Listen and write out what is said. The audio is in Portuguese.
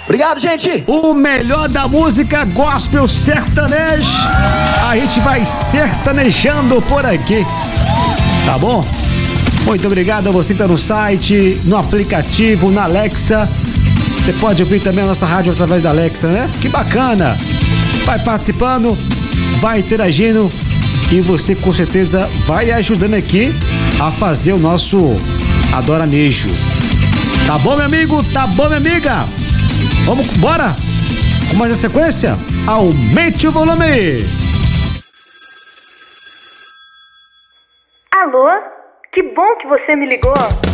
Obrigado, gente. O melhor da música gospel sertanejo. A gente vai sertanejando por aqui. Tá bom? Muito obrigado a você que tá no site, no aplicativo, na Alexa. Você pode ouvir também a nossa rádio através da Alexa, né? Que bacana! Vai participando, vai interagindo e você com certeza vai ajudando aqui a fazer o nosso adoranejo. Tá bom, meu amigo? Tá bom, minha amiga? Vamos, bora? Com mais a sequência? Aumente o volume! Alô? Que bom que você me ligou.